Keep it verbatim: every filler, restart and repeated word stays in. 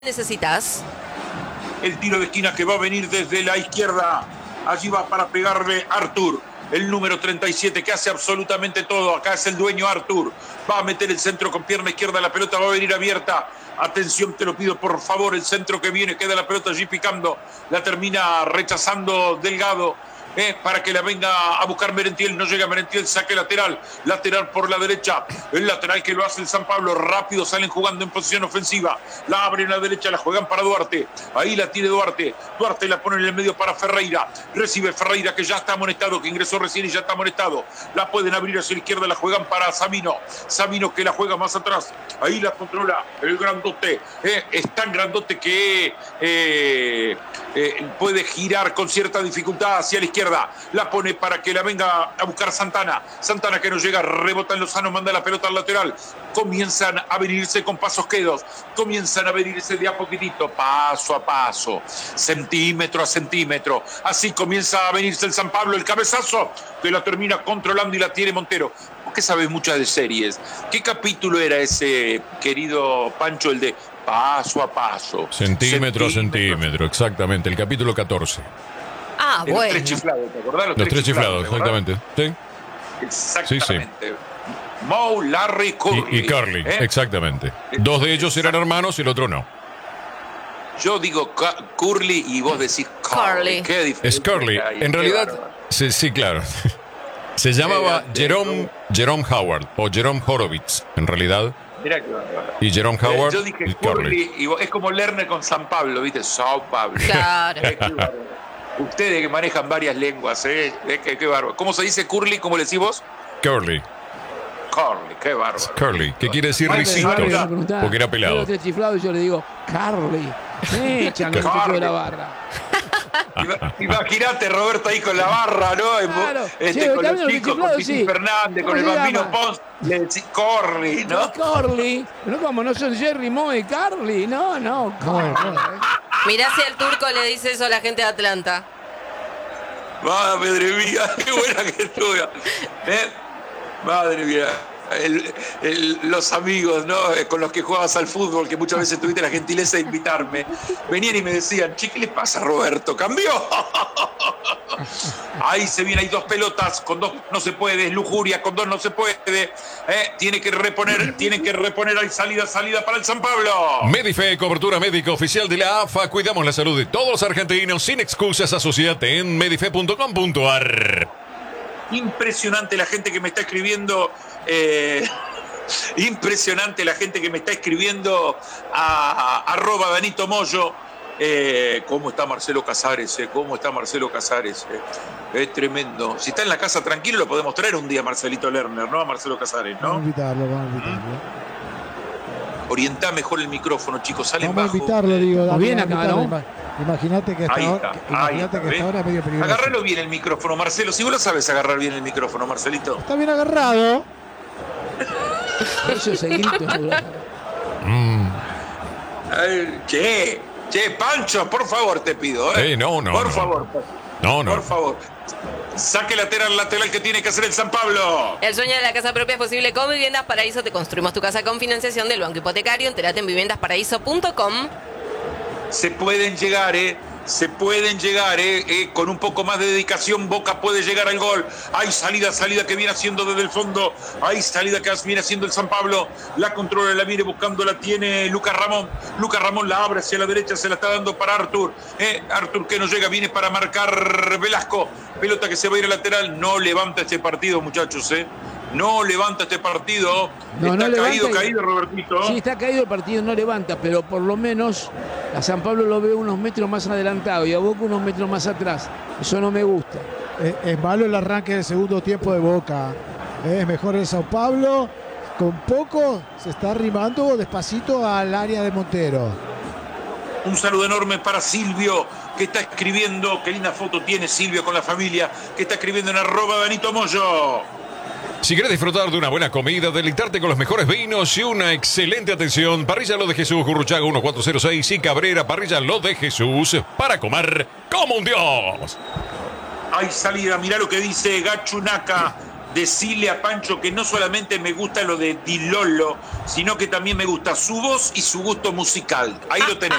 necesitas? El tiro de esquina que va a venir desde la izquierda. Allí va para pegarle Artur, el número treinta y siete, que hace absolutamente todo. Acá es el dueño Artur. Va a meter el centro con pierna izquierda. La pelota va a venir abierta. Atención, te lo pido por favor. El centro que viene, queda la pelota allí picando. La termina rechazando Delgado. Eh, para que la venga a buscar Merentiel, no llega Merentiel, saque lateral, lateral por la derecha, el lateral que lo hace el San Pablo, rápido salen jugando en posición ofensiva, la abren a la derecha, la juegan para Duarte, ahí la tiene Duarte, Duarte la pone en el medio para Ferreira, recibe Ferreira que ya está amonestado, que ingresó recién y ya está amonestado, la pueden abrir hacia la izquierda, la juegan para Sabino, Sabino que la juega más atrás, ahí la controla el grandote, eh, es tan grandote que eh, eh, puede girar con cierta dificultad hacia la izquierda, la pone para que la venga a buscar Santana. Santana que no llega, rebota en Lozano, manda la pelota al lateral. Comienzan a venirse con pasos quedos, comienzan a venirse de a poquitito, paso a paso, centímetro a centímetro. Así comienza a venirse el San Pablo, el cabezazo, que la termina controlando y la tiene Montero. Vos que sabés muchas de series, ¿qué capítulo era ese, querido Pancho, el de paso a paso? Centímetro a centímetro, exactamente, el capítulo catorce. Ah, Los bueno. tres chiflados, ¿te acordás? Los, Los tres chiflados, chiflados exactamente. Sí. Exactamente. Sí, sí. Moe, Larry, Curly. Y, y Curly, ¿eh? Exactamente. Dos de ellos eran hermanos y el otro no. Yo digo Curly y vos decís Curly. Curly. ¿Qué es Curly. En realidad, sí, sí, claro. Se llamaba Jerome, Jerome Howard o Jerome Horowitz, en realidad. Mirá que y Jerome Howard. Eh, yo dije y Curly, Curly. y vos, es como Lerner con San Pablo, ¿viste? Sao Pablo. Claro. Ustedes que manejan varias lenguas, ¿eh? Qué, qué bárbaro. ¿Cómo se dice Curly? ¿Cómo le decís vos? Curly. Curly, qué bárbaro. Curly, ¿qué quiere decir risito? Porque era pelado. Yo tres chiflados y yo le digo, Carly. Me echan los chicos de la barra. Imagínate, Roberto, ahí con la barra, ¿no? Claro. Este, Sí, con los los chicos, con Titi sí. Fernández, con el Bambino Pons, le decís Curly, ¿no? Curly. No, como no son Jerry, Moe y Carly. No, no. Curly. Mirá si el turco le dice eso a la gente de Atlanta. Madre mía, qué buena que estuvo. ¿Eh? Madre mía. El, el, los amigos, ¿no? Con los que jugabas al fútbol, que muchas veces tuviste la gentileza de invitarme, venían y me decían, che, ¿qué le pasa a Roberto? ¿Cambió? Ahí se viene, hay dos pelotas, con dos no se puede, es lujuria, con dos no se puede, ¿eh? Tiene que reponer, tiene que reponer, hay salida, salida para el San Pablo. Medife, cobertura médica oficial de la A F A, cuidamos la salud de todos los argentinos, sin excusas, asociate en medife punto com punto ar. Impresionante la gente que me está escribiendo, eh, impresionante la gente que me está escribiendo a, a arroba Danito Moyo. Eh, ¿Cómo está Marcelo Casares? Eh? ¿Cómo está Marcelo Casares? Eh? Es tremendo. Si está en la casa tranquilo, lo podemos traer un día, Marcelito Lerner, ¿no? A Marcelo Casares, ¿no? Vamos a invitarlo, vamos a invitarlo. ¿Mm? Orientá mejor el micrófono, chicos, salen vamos bajo. Vamos a invitarlo, digo. Dale, bien acá, ¿no? Imagínate que esta ahí hora, está, imagínate ahí que esta hora es medio peligroso. Agárralo bien el micrófono, Marcelo. Si vos lo sabes agarrar bien el micrófono, Marcelito. Está bien agarrado. Eso es el grito. Mm. Ay, che, che, Pancho, por favor, te pido. ¿eh? Eh, no, no. Por no. favor. No, no. Por favor. Saque lateral, lateral que tiene que hacer el San Pablo. El sueño de la casa propia es posible con Viviendas Paraíso. Te construimos tu casa con financiación del Banco Hipotecario. Entérate en viviendas paraíso punto com. Se pueden llegar, ¿eh? Se pueden llegar, ¿eh? ¿eh? Con un poco más de dedicación, Boca puede llegar al gol. Hay salida, salida que viene haciendo desde el fondo. Hay salida que viene haciendo el San Pablo. La controla, la viene buscando, la tiene Lucas Ramón. Lucas Ramón la abre hacia la derecha, se la está dando para Artur. ¿eh? Artur que no llega, viene para marcar Velasco. Pelota que se va a ir al lateral. No levanta este partido, muchachos, ¿eh? No levanta este partido. No, está no caído, y... caído, Robertito. Sí, está caído el partido, no levanta, pero por lo menos a San Pablo lo veo unos metros más adelantado y a Boca unos metros más atrás. Eso no me gusta. Es, es malo el arranque del segundo tiempo de Boca. Es mejor el Sao Paulo. Con poco se está arrimando despacito al área de Montero. Un saludo enorme para Silvio, que está escribiendo, qué linda foto tiene Silvio con la familia, que está escribiendo en arroba Danito Moyo. Si quieres disfrutar de una buena comida, deleitarte con los mejores vinos y una excelente atención, Parrilla Lo de Jesús, Gurruchaga uno cuatro cero seis y Cabrera, Parrilla Lo de Jesús, para comer como un dios. Hay salida, mirá lo que dice Gachunaca. decirle a Pancho que no solamente me gusta lo de Di Lollo, sino que también me gusta su voz y su gusto musical. Ahí lo tenés.